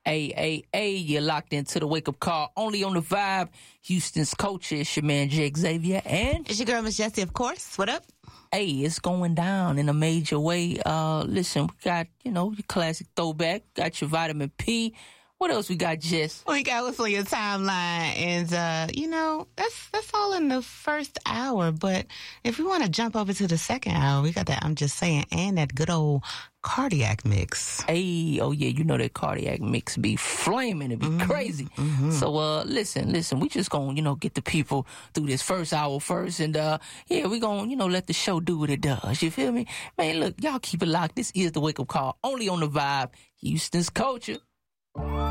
You're locked into the wake-up call only on the Vibe. Houston's culture. It's your man, Jake Xavier, and it's your girl, Miss Jessie, of course. What up? Hey, it's going down in a major way. Listen, we got, your classic throwback. Got your vitamin P. What else we got, Jess? We got what's on your timeline. And, that's all in the first hour. But if we want to jump over to the second hour, we got that I'm Just Saying and that good old cardiac mix. Hey, oh yeah, that cardiac mix be flaming. It be crazy. Mm-hmm. So, listen, we just gonna, get the people through this first hour first. And, we gonna, let the show do what it does. You feel me? Man, look, y'all keep it locked. This is the wake up call only on the Vibe. Houston's culture.